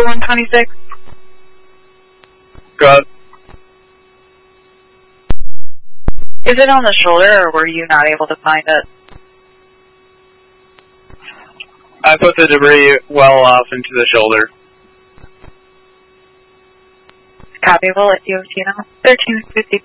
for 126. Go ahead. Is it on the shoulder, or were you not able to find it? I put the debris well off into the shoulder. Copy, we'll let you know. 1350.